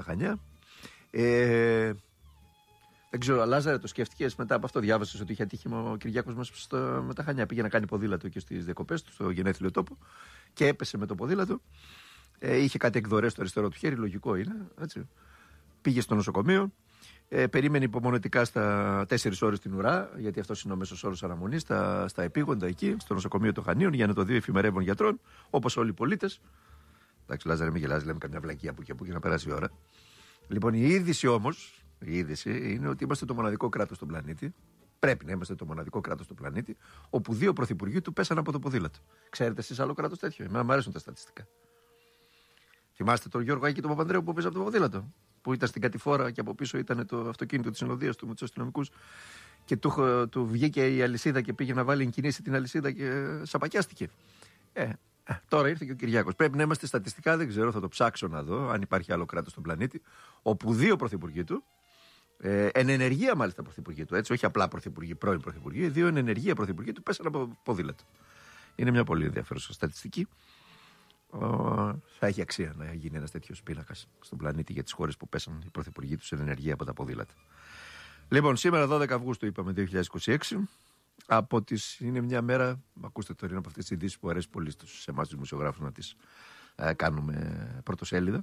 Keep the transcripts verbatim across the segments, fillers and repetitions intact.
Χανιά. Ε, δεν ξέρω, Λάζαρε, το σκέφτηκες μετά από αυτό? Διάβασες ότι είχε ατύχημα ο Κυριάκος μας στο, με τα Χανιά? Πήγε να κάνει ποδήλατο και στις διακοπές του, στο γενέθλιο τόπο, και έπεσε με το ποδήλατο. Ε, είχε κάτι εκδορές στο αριστερό του χέρι, λογικό είναι. Έτσι. Πήγε στο νοσοκομείο. Ε, περίμενε υπομονετικά στα τέσσερις ώρες την ουρά, γιατί αυτό είναι ο μέσος όρος αναμονής, στα, στα επίγοντα εκεί, στο νοσοκομείο των Χανίων, για να το δει ο εφημερεύων γιατρών, όπως όλοι οι πολίτες. Εντάξει, Λάζαρε, μην γελάς, λέμε καμιά βλακία από εκεί από εκεί να περάσει η ώρα. Λοιπόν, η είδηση όμως, η είδηση είναι ότι είμαστε το μοναδικό κράτος στον πλανήτη. Πρέπει να είμαστε το μοναδικό κράτος στον πλανήτη, όπου δύο πρωθυπουργοί του πέσαν από το ποδήλατο. Ξέρετε εσείς άλλο κράτος τέτοιο? Εμένα μου αρέσουν τα στατιστικά. Θυμάστε τον Γιώργο Άκη τον Παπανδρέου που πέσε από το ποδήλατο? Που ήταν στην κατηφόρα και από πίσω ήταν το αυτοκίνητο της συνοδείας του με τους αστυνομικούς, και του, του βγήκε η αλυσίδα και πήγε να βάλει εγκινήσει την αλυσίδα και σαπακιάστηκε. Ε, τώρα ήρθε και ο Κυριάκος. Πρέπει να είμαστε στατιστικά, δεν ξέρω, θα το ψάξω να δω αν υπάρχει άλλο κράτος στον πλανήτη, όπου δύο πρωθυπουργοί του, ε, εν ενεργεία μάλιστα πρωθυπουργοί του, έτσι, όχι απλά πρωθυπουργοί, πρώην πρωθυπουργοί, δύο εν ενεργεία πρωθυπουργοί του πέσαν από ποδήλατο. Είναι μια πολύ ενδιαφέρουσα στατιστική. Ο, θα έχει αξία να γίνει ένας τέτοιος πίνακας στον πλανήτη για τις χώρες που πέσαν οι πρωθυπουργοί τους εν ενεργεία από τα ποδήλατα. Λοιπόν, σήμερα δώδεκα Αυγούστου είπαμε δύο χιλιάδες είκοσι έξι. Από τις, είναι μια μέρα, ακούστε τώρα, είναι από αυτές τις ειδήσεις που αρέσει πολύ στους, σε εμάς τους δημοσιογράφους να τις ε, κάνουμε πρωτοσέλιδα.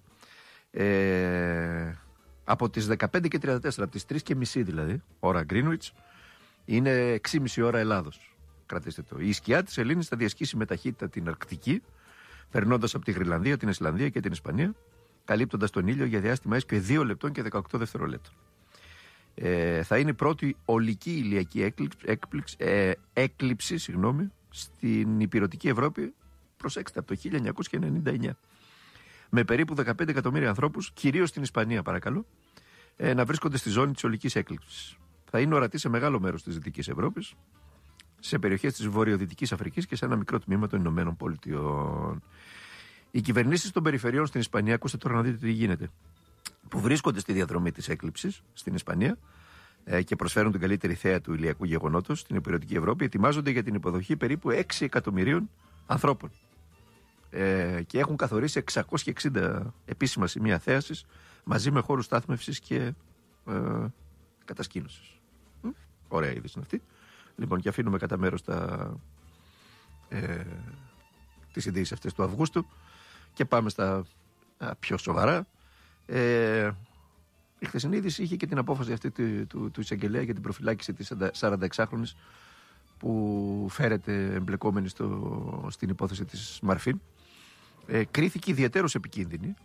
Ε, από τις δεκαπέντε και τριάντα τέσσερα, από τις τρεις και μισή δηλαδή, ώρα Greenwich, είναι έξι και μισή ώρα Ελλάδος. Κρατήστε το. Η σκιά της Ελλήνης θα διασχίσει με ταχύτητα την Αρκτική, περνώντας από τη Γρυλανδία, την Ισλανδία και την Ισπανία, καλύπτοντας τον ήλιο για διάστημα έστω και δύο λεπτών και δεκαοκτώ δευτερολέπτων. Ε, θα είναι η πρώτη ολική ηλιακή έκλειψη, έκλειψη, ε, έκλειψη συγγνώμη, στην υπηρετική Ευρώπη, προσέξτε, από το χίλια εννιακόσια ενενήντα εννιά. Με περίπου δεκαπέντε εκατομμύρια ανθρώπους, κυρίως στην Ισπανία παρακαλώ, ε, να βρίσκονται στη ζώνη της ολικής έκλειψης. Θα είναι ορατή σε μεγάλο μέρος της Δυτικής Ευρώπης, σε περιοχές της Βορειοδυτικής Αφρικής και σε ένα μικρό τμήμα των Ηνωμένων Πολιτειών. Οι κυβερνήσεις των περιφερειών στην Ισπανία, ακούστε τώρα να δείτε τι γίνεται, που βρίσκονται στη διαδρομή της έκλειψης στην Ισπανία ε, και προσφέρουν την καλύτερη θέα του ηλιακού γεγονότος στην υπηρετική Ευρώπη, ετοιμάζονται για την υποδοχή περίπου έξι εκατομμυρίων ανθρώπων. Ε, και έχουν καθορίσει εξακόσια εξήντα επίσημα σημεία θέασης μαζί με χώρους στάθμευσης και ε, κατασκήνωσης. Μ? Ωραία είδηση είναι αυτή. Λοιπόν, και αφήνουμε κατά μέρος τα, ε, τις ειδήσεις αυτές του Αυγούστου και πάμε στα α, πιο σοβαρά. Ε, η χθεσινή είδηση είχε και την απόφαση αυτή του, του, του εισαγγελέα για την προφυλάκηση της σαρανταεξάχρονης που φέρεται εμπλεκόμενη στο, στην υπόθεση της Μαρφίν. Ε, κρίθηκε ιδιαιτέρως επικίνδυνη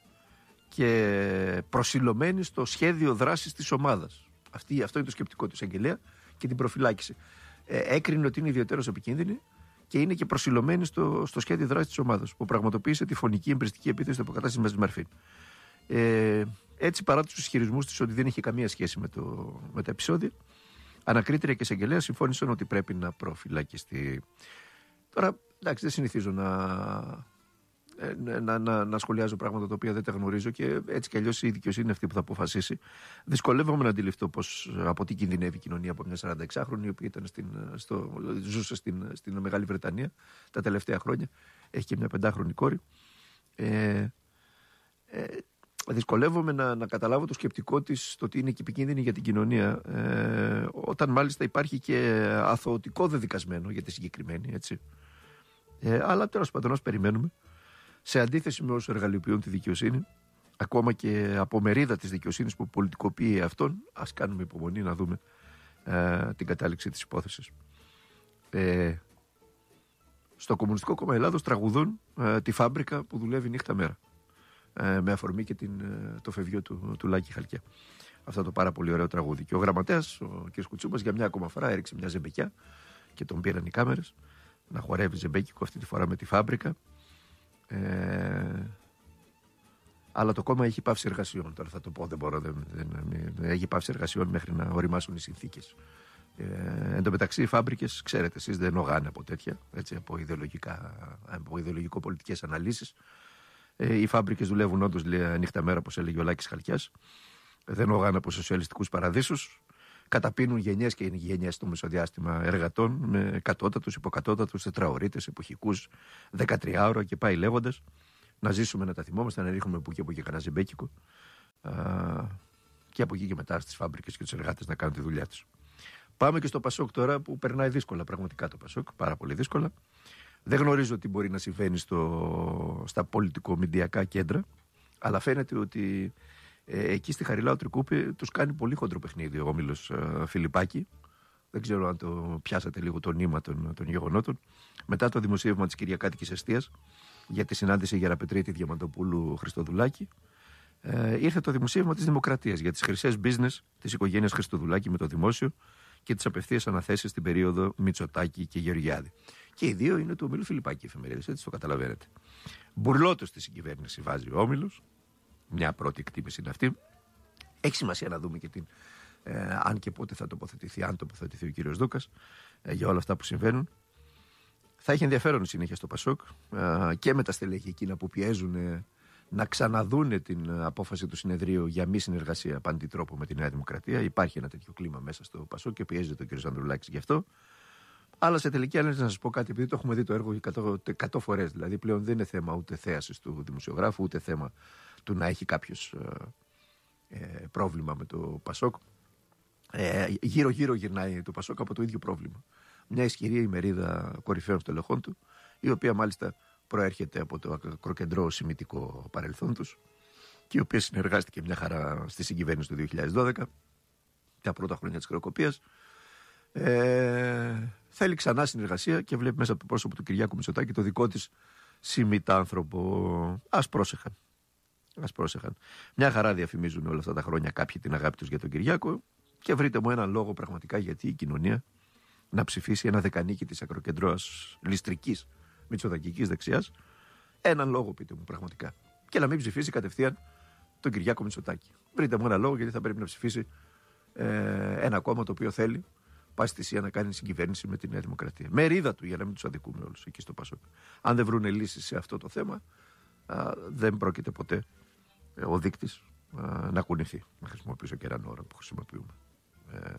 και προσιλωμένη στο σχέδιο δράσης της ομάδας. Αυτή, αυτό είναι το σκεπτικό του εισαγγελέα και την προφυλάκηση. Ε, έκρινε ότι είναι ιδιαιτέρως επικίνδυνη και είναι και προσιλωμένη στο, στο σχέδιο δράσης της ομάδας που πραγματοποίησε τη φωνική εμπριστική επίθεση στο αποκατάσταση μαζί Μαρφίν. Ε, έτσι, παρά τους ισχυρισμούς της ότι δεν είχε καμία σχέση με, το, με τα επεισόδια, ανακρίτρια και εισαγγελέα συμφώνησαν ότι πρέπει να προφυλακιστεί. Τώρα, εντάξει, δεν συνηθίζω να, να, να, να σχολιάζω πράγματα τα οποία δεν τα γνωρίζω και έτσι κι αλλιώς η δικαιοσύνη είναι αυτή που θα αποφασίσει. Δυσκολεύομαι να αντιληφθώ πως, από τι κινδυνεύει η κοινωνία από μια σαρανταεξάχρονη η οποία ήταν στην, στο, ζούσε στην, στην Μεγάλη Βρετανία τα τελευταία χρόνια. Έχει και μια πεντάχρονη κόρη. Ε, ε, Δυσκολεύομαι να, να καταλάβω το σκεπτικό της στο ότι είναι και επικίνδυνη για την κοινωνία, ε, όταν μάλιστα υπάρχει και αθωωτικό δεδικασμένο για τη συγκεκριμένη, έτσι. Ε, αλλά τέλος πάντων, ας περιμένουμε. Σε αντίθεση με όσους εργαλειοποιούν τη δικαιοσύνη, ακόμα και από μερίδα της δικαιοσύνης που πολιτικοποιεί αυτόν, ας κάνουμε υπομονή να δούμε ε, την κατάληξη της υπόθεσης. Ε, στο Κομμουνιστικό Κόμμα Ελλάδος τραγουδούν ε, τη φάμπρικα που δουλεύει νύχτα μέρα. Ε, με αφορμή και την, το φευγείο του, του Λάκη Χαλκιά. Αυτό το πάρα πολύ ωραίο τραγούδι. Και ο γραμματέας, ο κ. Κουτσούμπας, για μια ακόμα φορά έριξε μια ζεμπεκιά και τον πήραν οι κάμερες να χορεύει ζεμπέκικο, αυτή τη φορά με τη φάμπρικα. Ε, αλλά το κόμμα έχει πάυσει εργασιών. Τώρα θα το πω, δεν μπορώ. Δεν, δεν, δεν, έχει πάυσει εργασιών μέχρι να οριμάσουν οι συνθήκες. Ε, εν τω μεταξύ, οι φάμπρικες, ξέρετε εσείς, δεν νογάνε από τέτοια, έτσι, από, από ιδεολογικό-πολιτικές αναλύσεις. Ε, οι φάμπρικες δουλεύουν όντως νύχτα μέρα, όπως έλεγε ο Λάκης Χαλκιάς. Δεν ογάνε από σοσιαλιστικούς παραδείσους. Καταπίνουν γενιές και γενιές στο μεσοδιάστημα εργατών με κατώτατους, υποκατώτατους, τετραωρίτες, εποχικούς, δεκατριάωρα και πάει λέγοντας. Να ζήσουμε, να τα θυμόμαστε, να ρίχνουμε που και που και κανένα ζεμπέκικο. και από εκεί και μετά στις φάμπρικες και τους εργάτες να κάνουν τη δουλειά τους. Πάμε και στο Πασόκ τώρα που περνάει δύσκολα, πραγματικά το Πασόκ, πάρα πολύ δύσκολα. Δεν γνωρίζω τι μπορεί να συμβαίνει στο, στα πολιτικο-μηντιακά κέντρα, αλλά φαίνεται ότι ε, εκεί στη Χαριλάου Τρικούπη τους κάνει πολύ χοντρό παιχνίδι ο Όμιλος ε, Φιλιππάκη. Δεν ξέρω αν το πιάσατε λίγο το νήμα των, των γεγονότων. Μετά το δημοσίευμα της Κυριακάτικης Εστίας για τη συνάντηση Γεραπετρίτη Διαμαντοπούλου Χριστοδουλάκη, ε, ήρθε το δημοσίευμα της Δημοκρατίας για τις χρυσές business της οικογένειας Χριστοδουλάκη με το δημόσιο και τις απευθείας αναθέσεις στην περίοδο Μητσοτάκη και Γεωργιάδη. Και οι δύο είναι του Ομίλου Φιλιππάκη εφημερίδες, έτσι το καταλαβαίνετε. Μπουρλότο στη συγκυβέρνηση βάζει ο Όμιλος. Μια πρώτη εκτίμηση είναι αυτή. Έχει σημασία να δούμε και την, ε, αν και πότε θα τοποθετηθεί, αν τοποθετηθεί ο κύριος Δούκας ε, για όλα αυτά που συμβαίνουν. Θα έχει ενδιαφέρον συνέχεια στο Πασόκ ε, και με τα στελέχη εκείνα που πιέζουν ε, να ξαναδούνε την απόφαση του συνεδρίου για μη συνεργασία πάντη τρόπο με τη Νέα Δημοκρατία. Υπάρχει ένα τέτοιο κλίμα μέσα στο Πασόκ και πιέζεται ο κ. Ανδρουλάκης γι' αυτό. Αλλά σε τελική ανάλυση να σας πω κάτι, επειδή το έχουμε δει το έργο εκατό φορές. Δηλαδή πλέον δεν είναι θέμα ούτε θέασης του δημοσιογράφου, ούτε θέμα του να έχει κάποιος ε, ε, πρόβλημα με το Πασόκ. Ε, γύρω-γύρω γυρνάει το Πασόκ από το ίδιο πρόβλημα. Μια ισχυρή ημερίδα κορυφαίων στελεχών του, η οποία μάλιστα προέρχεται από το ακροκεντρό σημιτικό παρελθόν τους και η οποία συνεργάστηκε μια χαρά στη συγκυβέρνηση του δύο χιλιάδες δώδεκα, τα πρώτα χρόνια της χρεοκοπίας. Ε, θέλει ξανά συνεργασία και βλέπει μέσα από το πρόσωπο του Κυριάκου Μητσοτάκη το δικό της συμμητάνθρωπο. Ας πρόσεχαν. Ας πρόσεχαν. Μια χαρά διαφημίζουν όλα αυτά τα χρόνια κάποιοι την αγάπη τους για τον Κυριάκο και βρείτε μου έναν λόγο πραγματικά γιατί η κοινωνία να ψηφίσει ένα δεκανίκι της ακροκεντρώας ληστρικής μητσοτακικής δεξιάς. Έναν λόγο πείτε μου πραγματικά. Και να μην ψηφίσει κατευθείαν τον Κυριάκο Μητσοτάκη. Βρείτε μου έναν λόγο γιατί θα πρέπει να ψηφίσει ε, ένα κόμμα το οποίο θέλει πάση θυσία να κάνει συγκυβέρνηση με τη Νέα Δημοκρατία. Μερίδα του, για να μην τους αδικούμε όλους εκεί στο Πασόκ. Αν δεν βρούνε λύσεις σε αυτό το θέμα, α, δεν πρόκειται ποτέ ε, ο δείκτης α, να κουνηθεί. Να χρησιμοποιήσω και έναν όρο που χρησιμοποιούμε. Ε,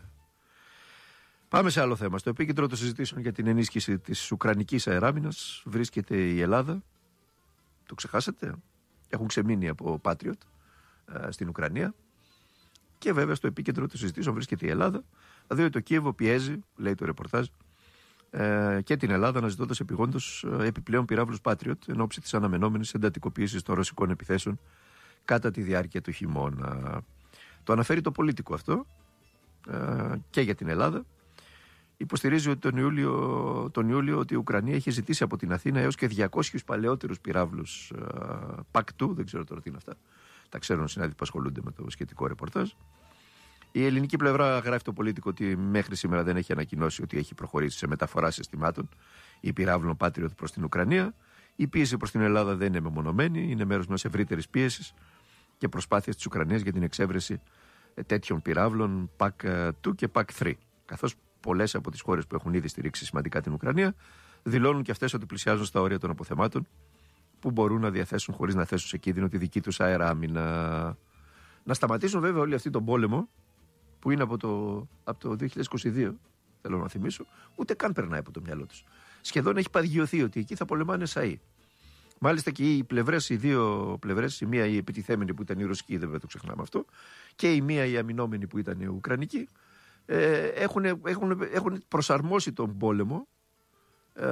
πάμε σε άλλο θέμα. Στο επίκεντρο των συζητήσεων για την ενίσχυση της Ουκρανικής αεράμινας βρίσκεται η Ελλάδα. Το ξεχάσατε? Έχουν ξεμείνει από Patriot α, στην Ουκρανία. Και βέβαια στο επίκεντρο των συζητήσεων βρίσκεται η Ελλάδα. Δηλαδή το Κίεβο πιέζει, λέει το ρεπορτάζ, ε, και την Ελλάδα αναζητώντας επειγόντως ε, επιπλέον πυράβλους Patriot εν ώψη της αναμενόμενης εντατικοποίησης των ρωσικών επιθέσεων κατά τη διάρκεια του χειμώνα. Το αναφέρει το Πολίτικο αυτό ε, και για την Ελλάδα. Υποστηρίζει ότι τον Ιούλιο, τον Ιούλιο ότι η Ουκρανία έχει ζητήσει από την Αθήνα έως και διακόσιους παλαιότερους πυράβλους ε, Πακτού, δεν ξέρω τώρα τι είναι αυτά. Τα ξέρουν συνάδελφοι που ασχολούνται με το σχετικό ρεπορτάζ. Η ελληνική πλευρά γράφει το Πολίτικο ότι μέχρι σήμερα δεν έχει ανακοινώσει ότι έχει προχωρήσει σε μεταφορά συστημάτων ή πυράβλων Patriot προς την Ουκρανία. Η πίεση προς την Ελλάδα δεν είναι μεμονωμένη, είναι μέρος μιας ευρύτερης πίεσης και προσπάθειας της Ουκρανίας για την εξέβρεση τέτοιων πυράβλων πακ δύο και πακ τρία. Καθώς πολλές από τις χώρες που έχουν ήδη στηρίξει σημαντικά την Ουκρανία δηλώνουν και αυτές ότι πλησιάζουν στα όρια των αποθεμάτων που μπορούν να διαθέσουν χωρίς να θέσουν σε κίνδυνο τη δική τους αεράμινα. Να σταματήσουν βέβαια όλη αυτή τον πόλεμο που είναι από το, από το δύο χιλιάδες είκοσι δύο, θέλω να θυμίσω, ούτε καν περνάει από το μυαλό τους. Σχεδόν έχει παγιωθεί ότι εκεί θα πολεμάνε σαΐ. Μάλιστα και οι πλευρές, οι δύο πλευρές, η μία η επιτιθέμενη που ήταν η ρωσική, δεν το ξεχνάμε αυτό, και η μία η αμυνόμενη που ήταν η ουκρανική, ε, έχουν, έχουν, έχουν προσαρμόσει τον πόλεμο ε,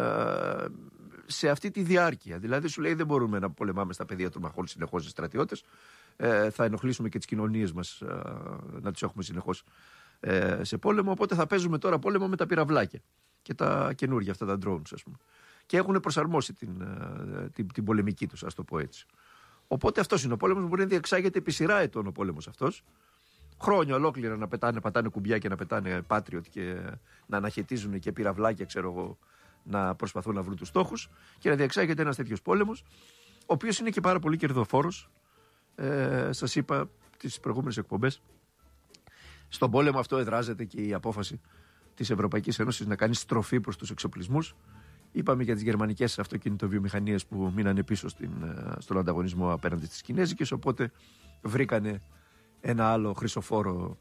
σε αυτή τη διάρκεια. Δηλαδή σου λέει δεν μπορούμε να πολεμάμε στα πεδία των μαχών συνεχώς οι στρατιώτες. Ε, θα ενοχλήσουμε και τις κοινωνίες μας ε, να τις έχουμε συνεχώς ε, σε πόλεμο, οπότε θα παίζουμε τώρα πόλεμο με τα πυραυλάκια και τα καινούργια αυτά τα drones, ας πούμε. Και έχουν προσαρμόσει την, ε, την, την πολεμική τους, ας το πω έτσι. Οπότε αυτός είναι ο πόλεμος που μπορεί να διεξάγεται επί σειρά ετών ο πόλεμος αυτός. Χρόνια ολόκληρα να πετάνε, πατάνε κουμπιά και να πετάνε Patriot και να αναχαιτίζουν και πυραυλάκια, ξέρω εγώ, να προσπαθούν να βρουν τους στόχους και να διεξάγεται ένας τέτοιος πόλεμος, ο οποίος είναι και πάρα πολύ κερδοφόρος. Ε, σας είπα τις προηγούμενες εκπομπές, στον πόλεμο αυτό εδράζεται και η απόφαση της Ευρωπαϊκής Ένωσης να κάνει στροφή προς τους εξοπλισμούς. Είπαμε για τις γερμανικές αυτοκινητοβιομηχανίες που μείνανε πίσω στην, στον ανταγωνισμό απέναντι στις κινέζικες, οπότε βρήκανε ένα άλλο χρυσοφόρο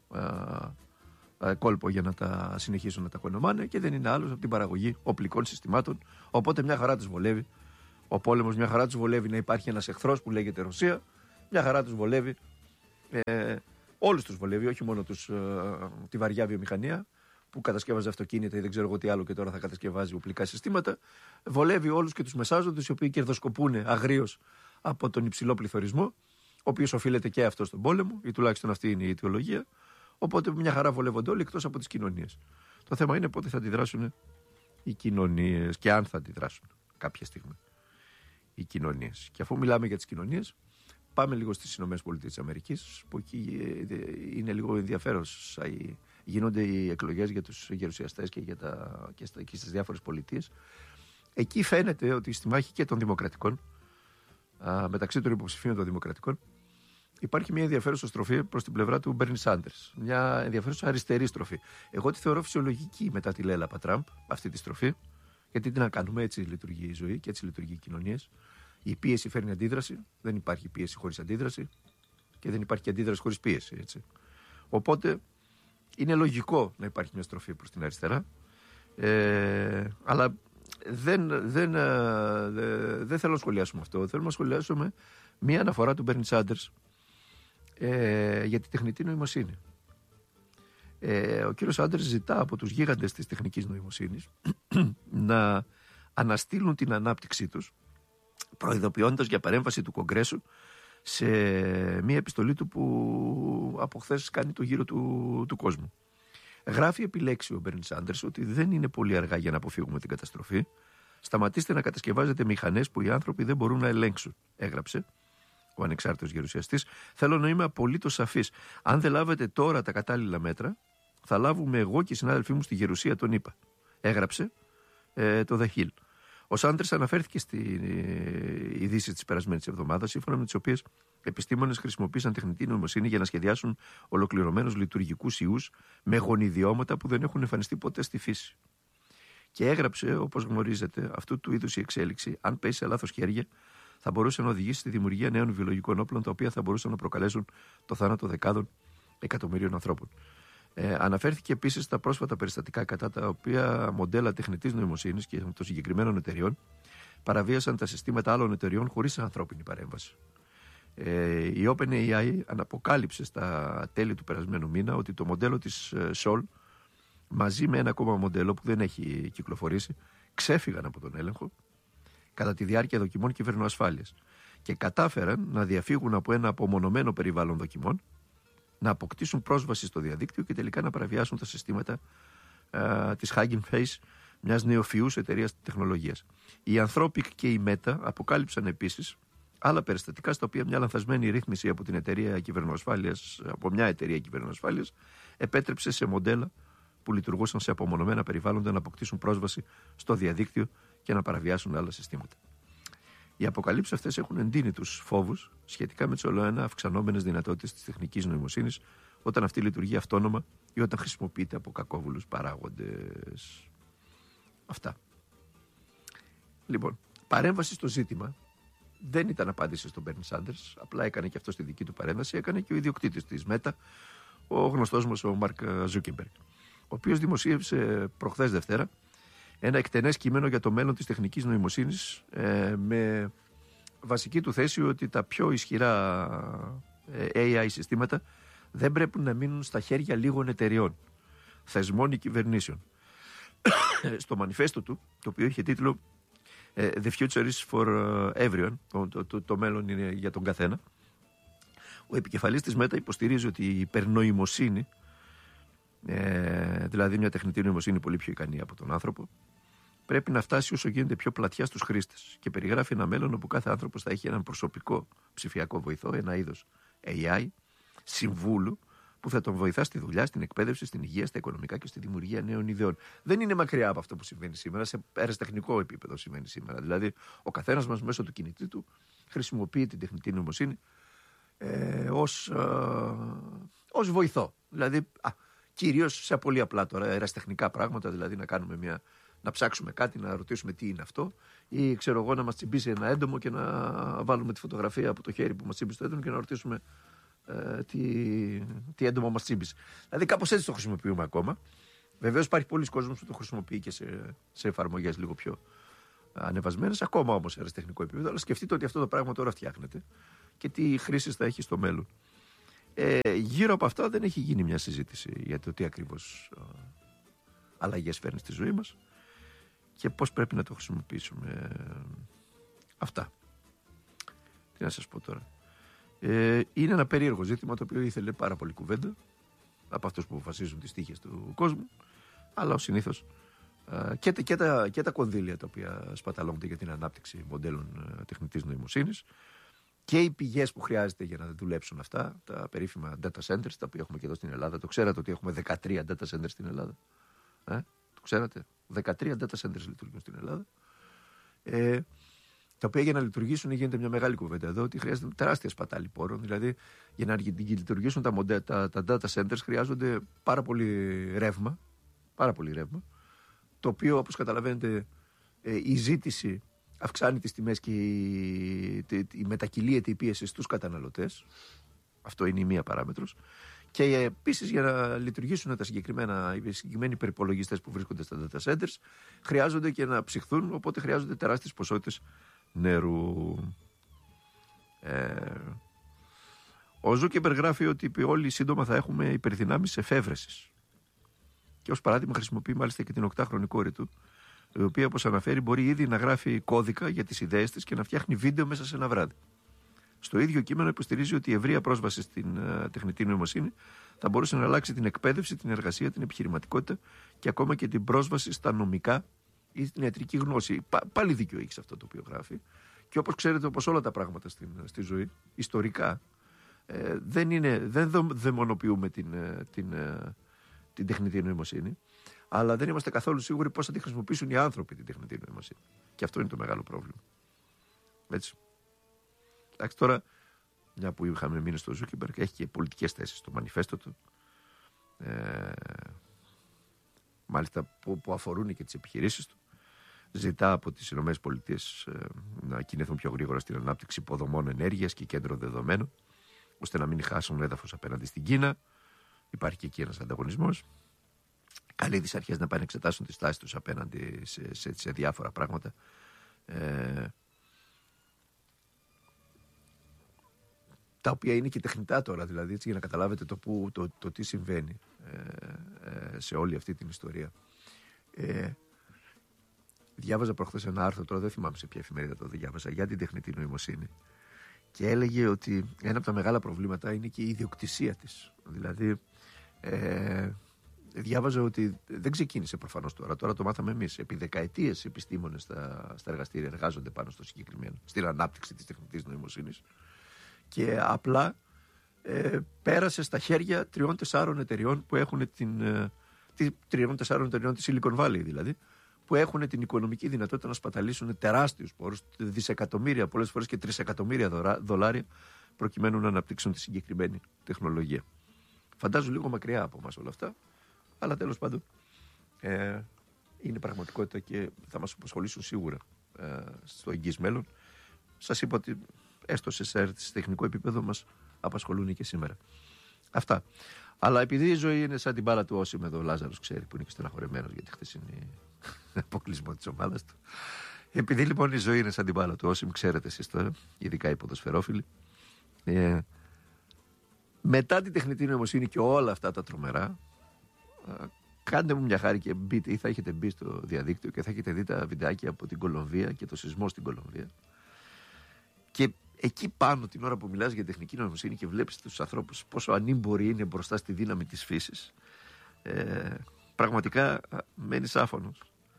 α, α, κόλπο για να τα συνεχίσουν να τα κονομάνε και δεν είναι άλλος από την παραγωγή οπλικών συστημάτων, οπότε μια χαρά τους βολεύει ο πόλεμος, μια χαρά τους βολεύει να υπάρχει ένας εχθρός που λέγεται Ρωσία, μια χαρά τους βολεύει Ε, όλους τους βολεύει, όχι μόνο τους, ε, τη βαριά βιομηχανία που κατασκεύαζε αυτοκίνητα ή δεν ξέρω εγώ τι άλλο και τώρα θα κατασκευάζει οπλικά συστήματα. Βολεύει όλους και τους μεσάζοντες οι οποίοι κερδοσκοπούν αγρίως από τον υψηλό πληθωρισμό, ο οποίος οφείλεται και αυτό στον πόλεμο, ή τουλάχιστον αυτή είναι η αιτιολογία. Οπότε μια χαρά βολεύονται όλοι εκτός από τις κοινωνίες. Το θέμα είναι πότε θα αντιδράσουν οι κοινωνίες και αν θα αντιδράσουν κάποια στιγμή οι κοινωνίες. Και αφού μιλάμε για τις κοινωνίες, πάμε λίγο στις ΗΠΑ, που εκεί είναι λίγο ενδιαφέρον. Γίνονται οι εκλογές για τους γερουσιαστές και, για τα, και, στα, και στις διάφορες πολιτείες. Εκεί φαίνεται ότι στη μάχη και των δημοκρατικών, α, μεταξύ των υποψηφίων των δημοκρατικών, υπάρχει μια ενδιαφέρουσα στροφή προς την πλευρά του Μπέρνι Σάντερς. Μια ενδιαφέρουσα αριστερή στροφή. Εγώ τη θεωρώ φυσιολογική μετά τη λέλαπα Τραμπ, αυτή τη στροφή. Γιατί τι να κάνουμε, έτσι λειτουργεί η ζωή και έτσι λειτουργεί οι κοινωνίες. Η πίεση φέρνει αντίδραση. Δεν υπάρχει πίεση χωρίς αντίδραση. Και δεν υπάρχει και αντίδραση χωρίς πίεση. Έτσι. Οπότε είναι λογικό να υπάρχει μια στροφή προς την αριστερά. Ε, αλλά δεν, δεν, δεν, δεν θέλω να σχολιάσουμε αυτό. Θέλω να σχολιάσουμε μια αναφορά του Μπέρνι Σάντερς ε, για τη τεχνητή νοημοσύνη. Ε, ο κύριος Σάντερς ζητά από τους γίγαντες της τεχνικής νοημοσύνης να αναστείλουν την ανάπτυξή τους, προειδοποιώντας για παρέμβαση του Κογκρέσου σε μια επιστολή του που από χθες κάνει το γύρο του, του κόσμου. Γράφει επιλέξει ο Μπέρνι Σάντερς ότι δεν είναι πολύ αργά για να αποφύγουμε την καταστροφή. Σταματήστε να κατασκευάζετε μηχανές που οι άνθρωποι δεν μπορούν να ελέγξουν, έγραψε ο ανεξάρτητος γερουσιαστής. Θέλω να είμαι απολύτως σαφής. Αν δεν λάβετε τώρα τα κατάλληλα μέτρα, θα λάβουμε εγώ και οι συνάδελφοί μου στη γερουσία, τον είπα. Έγραψε ε, το The Hill. Ο Σάντερς αναφέρθηκε στην ε, ειδήσει της περασμένης εβδομάδας, σύμφωνα με τις οποίες επιστήμονες χρησιμοποίησαν τεχνητή νοημοσύνη για να σχεδιάσουν ολοκληρωμένους λειτουργικούς ιούς με γονιδιώματα που δεν έχουν εμφανιστεί ποτέ στη φύση. Και έγραψε, όπως γνωρίζετε, αυτού του είδους η εξέλιξη, αν πέσει σε λάθος χέρια, θα μπορούσε να οδηγήσει στη δημιουργία νέων βιολογικών όπλων, τα οποία θα μπορούσαν να προκαλέσουν το θάνατο δεκάδων εκατομμυρίων ανθρώπων. Ε, αναφέρθηκε επίσης στα πρόσφατα περιστατικά κατά τα οποία μοντέλα τεχνητής νοημοσύνης και των συγκεκριμένων εταιριών παραβίασαν τα συστήματα άλλων εταιριών χωρίς ανθρώπινη παρέμβαση. Ε, η OpenAI αναποκάλυψε στα τέλη του περασμένου μήνα ότι το μοντέλο της Sol μαζί με ένα ακόμα μοντέλο που δεν έχει κυκλοφορήσει ξέφυγαν από τον έλεγχο κατά τη διάρκεια δοκιμών κυβερνοασφάλειας και κατάφεραν να διαφύγουν από ένα απομονωμένο περιβάλλον δοκιμών, να αποκτήσουν πρόσβαση στο διαδίκτυο και τελικά να παραβιάσουν τα συστήματα α, της Hugging Face, μιας νεοφυούς εταιρείας τεχνολογίας. Οι Anthropic και η Meta αποκάλυψαν επίσης άλλα περιστατικά στα οποία μια λανθασμένη ρύθμιση από την εταιρεία κυβερνοασφάλειας, από μια εταιρεία κυβερνοασφάλειας, επέτρεψε σε μοντέλα που λειτουργούσαν σε απομονωμένα περιβάλλοντα να αποκτήσουν πρόσβαση στο διαδίκτυο και να παραβιάσουν άλλα συστήματα. Οι αποκαλύψεις αυτές έχουν εντείνει τους φόβους σχετικά με τις ολοένα αυξανόμενες δυνατότητες της τεχνικής νοημοσύνης όταν αυτή λειτουργεί αυτόνομα ή όταν χρησιμοποιείται από κακόβουλους παράγοντες. Αυτά. Λοιπόν, παρέμβαση στο ζήτημα δεν ήταν απάντηση στον Μπέρνι Σάντερς, απλά έκανε και αυτό στη δική του παρέμβαση, έκανε και ο ιδιοκτήτης της Meta, ο γνωστός μας ο Μάρκ Ζούκερμπεργκ, ο οποίος δημοσίευσε προχθές Δευτέρα ένα εκτενές κείμενο για το μέλλον της τεχνικής νοημοσύνης ε, με βασική του θέση ότι τα πιο ισχυρά ε, έι άι συστήματα δεν πρέπει να μείνουν στα χέρια λίγων εταιριών, θεσμών ή κυβερνήσεων. Στο μανιφέστο του, το οποίο είχε τίτλο ε, The Future is for Everyone, το, το, το, το μέλλον είναι για τον καθένα, ο επικεφαλής της Meta υποστηρίζει ότι η υπερνοημοσύνη, ε, δηλαδή μια τεχνητή νοημοσύνη πολύ πιο ικανή από τον άνθρωπο, πρέπει να φτάσει όσο γίνεται πιο πλατιά στους χρήστες και περιγράφει ένα μέλλον όπου κάθε άνθρωπος θα έχει έναν προσωπικό ψηφιακό βοηθό, ένα είδος έι άι, συμβούλου, που θα τον βοηθά στη δουλειά, στην εκπαίδευση, στην υγεία, στα οικονομικά και στη δημιουργία νέων ιδεών. Δεν είναι μακριά από αυτό που συμβαίνει σήμερα, σε αεραστεχνικό επίπεδο συμβαίνει σήμερα. Δηλαδή, ο καθένας μας μέσω του κινητή του χρησιμοποιεί την τεχνητή νοημοσύνη ε, ως, ε, ως βοηθό. Δηλαδή, α, κυρίως σε πολύ απλά τώρα αεραστεχνικά πράγματα, δηλαδή να κάνουμε μια. Να ψάξουμε κάτι, να ρωτήσουμε τι είναι αυτό, ή ξέρω εγώ να μας τσιμπήσει ένα έντομο και να βάλουμε τη φωτογραφία από το χέρι που μας τσίμπησε το έντομο και να ρωτήσουμε ε, τι, τι έντομο μας τσίμπησε. Δηλαδή κάπως έτσι το χρησιμοποιούμε ακόμα. Βεβαίως υπάρχει πολλοί κόσμος που το χρησιμοποιεί και σε, σε εφαρμογές λίγο πιο ανεβασμένες, ακόμα όμως σε αεραστεχνικό επίπεδο. Αλλά σκεφτείτε ότι αυτό το πράγμα τώρα φτιάχνεται και τι χρήσεις θα έχει στο μέλλον. Ε, γύρω από αυτά δεν έχει γίνει μια συζήτηση για το τι ακριβώς ε, αλλαγές φέρνει στη ζωή μας και πώς πρέπει να το χρησιμοποιήσουμε. Αυτά. Τι να σας πω τώρα. Ε, είναι ένα περίεργο ζήτημα το οποίο ήθελε πάρα πολύ κουβέντα από αυτούς που αποφασίζουν τις τύχες του κόσμου, αλλά ως συνήθως ε, και, και, τα, και τα κονδύλια τα οποία σπαταλώνται για την ανάπτυξη μοντέλων ε, τεχνητής νοημοσύνης και οι πηγές που χρειάζεται για να δουλέψουν αυτά, τα περίφημα data centers, τα οποία έχουμε και εδώ στην Ελλάδα. Το ξέρατε ότι έχουμε δεκατρία data centers στην Ελλάδα? Ε, το ξέρατε? δεκατρία data centers λειτουργούν στην Ελλάδα. Ε, τα οποία για να λειτουργήσουν γίνεται μια μεγάλη κουβέντα εδώ, ότι χρειάζεται τεράστια σπατάλη πόρων. Δηλαδή, για να λειτουργήσουν τα, μοντέ, τα, τα data centers χρειάζονται πάρα πολύ ρεύμα. Πάρα πολύ ρεύμα. Το οποίο, όπως καταλαβαίνετε, ε, η ζήτηση αυξάνει τις τιμές και η, η μετακυλίεται η πίεση στους καταναλωτές. Αυτό είναι η μία παράμετρος. Και επίσης για να λειτουργήσουν τα συγκεκριμένα, οι συγκεκριμένοι υπερυπολογιστές που βρίσκονται στα data centers χρειάζονται και να ψυχθούν, οπότε χρειάζονται τεράστιες ποσότητες νερού. Ε, ο Ζούκεμπερ γράφει ότι όλοι σύντομα θα έχουμε υπερδυνάμεις εφεύρεσης. Και ως παράδειγμα χρησιμοποιεί μάλιστα και την οκτάχρονη κόρη του, η οποία, όπως αναφέρει, μπορεί ήδη να γράφει κώδικα για τις ιδέες της και να φτιάχνει βίντεο μέσα σε ένα βράδυ. Στο ίδιο κείμενο υποστηρίζει ότι η ευρεία πρόσβαση στην uh, τεχνητή νοημοσύνη θα μπορούσε να αλλάξει την εκπαίδευση, την εργασία, την επιχειρηματικότητα και ακόμα και την πρόσβαση στα νομικά ή την ιατρική γνώση. Πα, πάλι δίκιο έχει σε αυτό το οποίο γράφει. Και όπως ξέρετε, όπως όλα τα πράγματα στην, στη ζωή, ιστορικά, ε, δεν, είναι, δεν δαιμονοποιούμε την, την, την, την τεχνητή νοημοσύνη, αλλά δεν είμαστε καθόλου σίγουροι πώς θα τη χρησιμοποιήσουν οι άνθρωποι την τεχνητή νοημοσύνη. Και αυτό είναι το μεγάλο πρόβλημα. Έτσι. Εντάξει, τώρα, μια που είχαμε μείνει στο Ζούκεμπεργκ, έχει και πολιτικές θέσεις στο μανιφέστο του. Ε, μάλιστα που, που αφορούν και τις επιχειρήσεις του. Ζητά από τις ΗΠΑ ε, να κινηθούν πιο γρήγορα στην ανάπτυξη υποδομών ενέργειας και κέντρων δεδομένων, ώστε να μην χάσουν έδαφος απέναντι στην Κίνα. Υπάρχει και εκεί ένας ανταγωνισμός. Καλεί τις αρχές να πάνε εξετάσουν τις τάσεις τους απέναντι σε, σε, σε διάφορα πράγματα. Ε, τα οποία είναι και τεχνητά τώρα, δηλαδή, έτσι, για να καταλάβετε το, που, το, το τι συμβαίνει ε, ε, σε όλη αυτή την ιστορία. Ε, διάβαζα προχθές ένα άρθρο, τώρα δεν θυμάμαι σε ποια εφημερίδα το διάβαζα, για την τεχνητή νοημοσύνη. Και έλεγε ότι ένα από τα μεγάλα προβλήματα είναι και η ιδιοκτησία της. Δηλαδή, ε, διάβαζα ότι δεν ξεκίνησε προφανώς τώρα, τώρα το μάθαμε εμείς. Επί δεκαετίες επιστήμονες στα, στα εργαστήρια εργάζονται πάνω στο συγκεκριμένο, στην ανάπτυξη της τεχνητής νοημοσύνης. Και απλά ε, πέρασε στα χέρια τριών-τεσσάρων εταιριών που έχουν την. Ε, τριών-τεσσάρων εταιριών της Silicon Valley δηλαδή, που έχουν την οικονομική δυνατότητα να σπαταλήσουν τεράστιους πόρους, δισεκατομμύρια, πολλές φορές και τρισεκατομμύρια δολάρια, προκειμένου να αναπτύξουν τη συγκεκριμένη τεχνολογία. Φαντάζομαι λίγο μακριά από εμάς όλα αυτά, αλλά τέλος πάντων ε, είναι πραγματικότητα και θα μας απασχολήσουν σίγουρα ε, στο εγγύς μέλλον. Σας είπα ότι έστω σε τεχνικό επίπεδο μας απασχολούν και σήμερα. Αυτά. Αλλά επειδή η ζωή είναι σαν την μπάλα του Όσιμ, εδώ ο Λάζαρος ξέρει που είναι και στεναχωρεμένος για τη χθεσινή αποκλεισμό της ομάδας του. Επειδή λοιπόν η ζωή είναι σαν την μπάλα του Όσιμ, ξέρετε εσείς τώρα, ειδικά οι ποδοσφαιρόφιλοι, ε, μετά την τεχνητή νοημοσύνη και όλα αυτά τα τρομερά, ε, κάντε μου μια χάρη και μπείτε, ή θα έχετε μπει στο διαδίκτυο και θα έχετε δει τα βιντεάκια από την Κολομβία και το σεισμό στην Κολομβία. Και εκεί πάνω, την ώρα που μιλάς για τεχνική νοημοσύνη και βλέπεις τους ανθρώπους πόσο ανήμποροι είναι μπροστά στη δύναμη της φύσης, ε, πραγματικά μένεις άφωνος.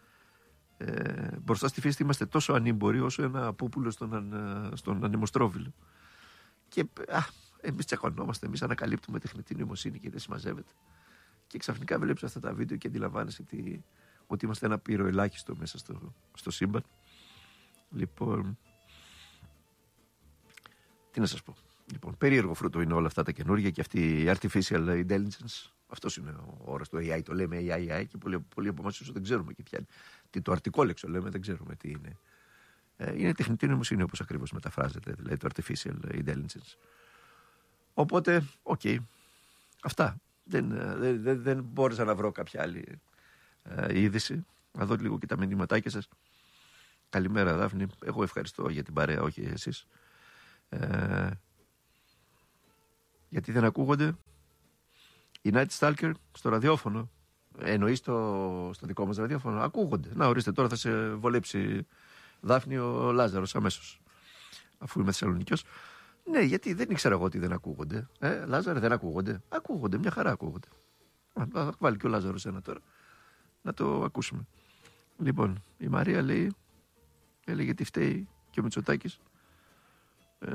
Ε, μπροστά στη φύση είμαστε τόσο ανήμποροι όσο ένα πούπουλο στον, στον ανεμοστρόβιλο. Και α, εμείς τσακωνόμαστε, εμείς ανακαλύπτουμε τεχνητή νοημοσύνη και δεν συμμαζεύεται. Και ξαφνικά βλέπεις αυτά τα βίντεο και αντιλαμβάνεσαι ότι, ότι είμαστε ένα πύρο ελάχιστο μέσα στο, στο σύμπαν. Λοιπόν, τι να σας πω. Λοιπόν, περίεργο φρούτο είναι όλα αυτά τα καινούργια και αυτή η artificial intelligence. Αυτός είναι ο όρος του έι άι, το λέμε έι άι και πολλοί, πολλοί από εμάς ίσως δεν ξέρουμε και ποια είναι. Τι, το αρτικόλεξο λέμε, δεν ξέρουμε τι είναι. Ε, είναι τεχνητή νοημοσύνη όπως ακριβώς μεταφράζεται, δηλαδή το artificial intelligence. Οπότε, οκ, okay, αυτά. Δεν, δεν, δεν, δεν μπόρεσα να βρω κάποια άλλη ε, είδηση. Να δω λίγο και τα μηνύματάκια σας. Καλημέρα Δάφνη, εγώ ευχαριστώ για την παρέα, όχι εσείς. Ε, Γιατί δεν ακούγονται οι Night Stalker στο ραδιόφωνο. Εννοεί στο, στο δικό μας ραδιόφωνο. Ακούγονται. Να, ορίστε, τώρα θα σε βολέψει Δάφνη ο Λάζαρος αμέσως. Αφού είμαι Θεσσαλονικιός. Ναι, γιατί δεν ήξερα εγώ ότι δεν ακούγονται. Ε, Λάζαρε, δεν ακούγονται. Ακούγονται, μια χαρά ακούγονται. Θα βάλει και ο Λάζαρος ένα τώρα. Να το ακούσουμε. Λοιπόν, η Μαρία λέει, έλεγε τι φταίει και ο Μητσοτάκης. Ε,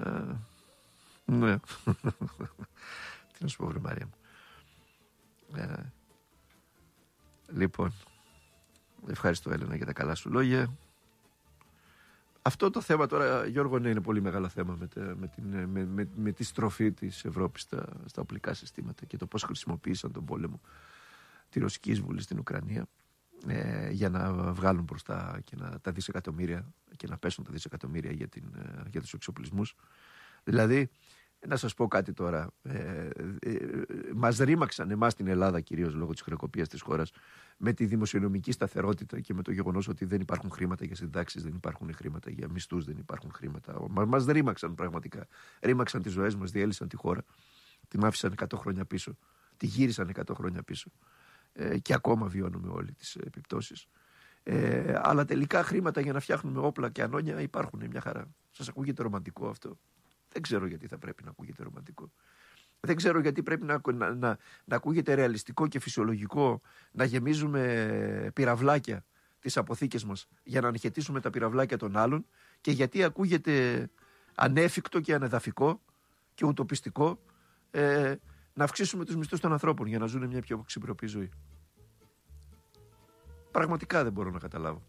ναι. Τι να σου πω, βρε Μαρία μου. Ε, λοιπόν, ευχαριστώ Έλενα για τα καλά σου λόγια. Αυτό το θέμα τώρα, Γιώργο, ναι, είναι πολύ μεγάλο θέμα με, τε, με, την, με, με, με τη στροφή της Ευρώπης στα, στα οπλικά συστήματα και το πώς χρησιμοποίησαν τον πόλεμο τη ρωσική εισβολή στην Ουκρανία ε, για να βγάλουν μπροστά και να, τα δισεκατομμύρια και να πέσουν τα δισεκατομμύρια για, την, για τους εξοπλισμούς. Δηλαδή, να σας πω κάτι τώρα. Ε, ε, μας ρήμαξαν εμάς στην Ελλάδα, κυρίως λόγω της χρεοκοπίας της χώρας, με τη δημοσιονομική σταθερότητα και με το γεγονός ότι δεν υπάρχουν χρήματα για συντάξεις, δεν υπάρχουν χρήματα για μισθούς, δεν υπάρχουν χρήματα. Μας ρήμαξαν πραγματικά. Ρήμαξαν τις ζωές μας, διέλυσαν τη χώρα. Την άφησαν εκατό χρόνια πίσω. Τη γύρισαν εκατό χρόνια πίσω. Ε, και ακόμα βιώνουμε όλοι τις επιπτώσεις. Ε, αλλά τελικά χρήματα για να φτιάχνουμε όπλα και ανώνια υπάρχουν, μια χαρά. Σας ακούγεται ρομαντικό αυτό? Δεν ξέρω γιατί θα πρέπει να ακούγεται ρομαντικό. Δεν ξέρω γιατί πρέπει να, να, να, να ακούγεται ρεαλιστικό και φυσιολογικό να γεμίζουμε πυραυλάκια τις αποθήκες μας για να ανοιχετήσουμε τα πυραυλάκια των άλλων, και γιατί ακούγεται ανέφικτο και ανεδαφικό και ουτοπιστικό ε, να αυξήσουμε τους μισθούς των ανθρώπων για να ζουν μια πιο ξυπηροπή ζωή. Πραγματικά δεν μπορώ να καταλάβω.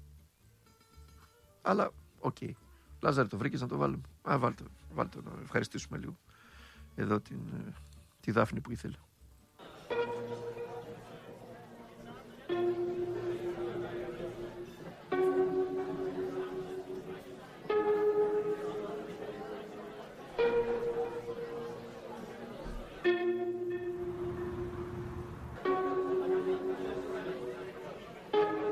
Αλλά, οκ. Okay. Λάζαρε, το βρήκες να το βάλουμε? Α, βάλτε, βάλτε να ευχαριστήσουμε λίγο εδώ την, τη Δάφνη που ήθελε.